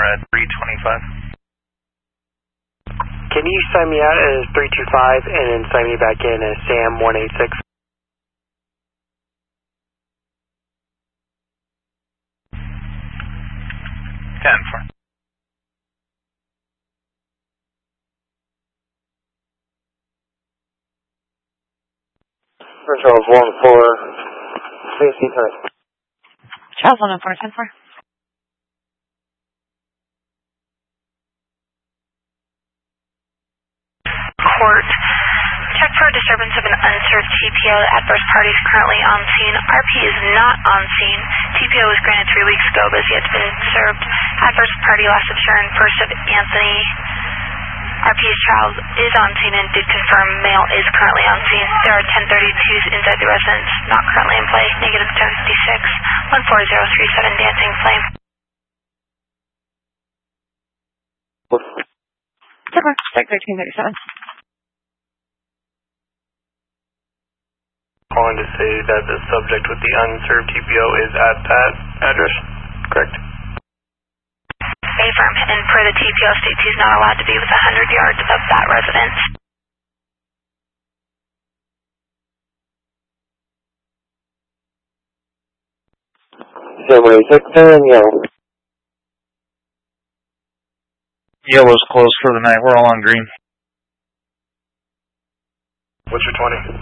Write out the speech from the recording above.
at 325. Can you sign me out as 325 and then sign me back in as Sam 186? For. Charles 14, please see her. Charles 114, 10-4. Court. Check for a disturbance of an unserved TPO. Adverse party is currently on scene. RP is not on scene. TPO was granted 3 weeks ago but has yet been served. Adverse party last observed first of Anthony. RP's child is on scene and did confirm male is currently on scene. There are 1032s inside the residence, not currently in play. Negative 1056, 14037 Dancing Flame. Check 1337. Calling to say that the subject with the unserved TPO is at that address, correct? Affirm, and per the TPO states he's not allowed to be within 100 yards of that residence. Somebody took turn yellow. Yellow's closed for the night. We're all on green. What's your 20?